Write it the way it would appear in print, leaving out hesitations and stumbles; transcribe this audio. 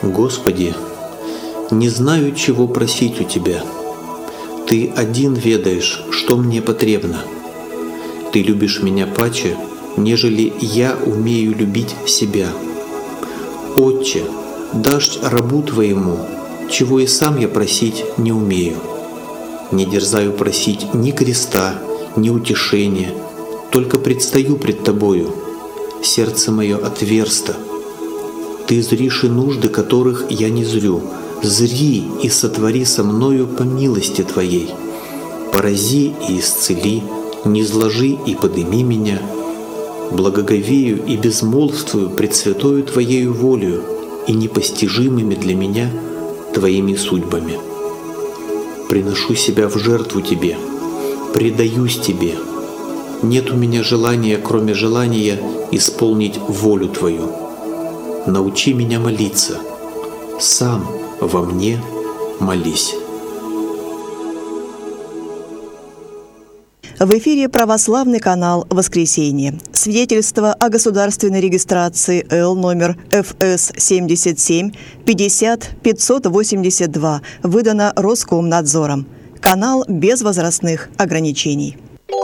Господи, не знаю, чего просить у Тебя. Ты один ведаешь, что мне потребно. Ты любишь меня паче, нежели я умею любить себя. Отче, дашь рабу Твоему, чего и сам я просить не умею. Не дерзаю просить ни креста, ни утешения, только предстаю пред Тобою. Сердце мое отверсто. Ты зришь и нужды, которых я не зрю. Зри и сотвори со мною по милости Твоей. Порази и исцели, низложи и подыми меня. Благоговею и безмолвствую пред святою Твоею волею и непостижимыми для меня Твоими судьбами. Приношу себя в жертву Тебе, предаюсь Тебе. Нет у меня желания, кроме желания исполнить волю Твою. Научи меня молиться, сам во мне молись. В эфире православный канал «Воскресенье». Свидетельство о государственной регистрации Л номер ФС 77 50 582 выдано Роскомнадзором. Канал без возрастных ограничений.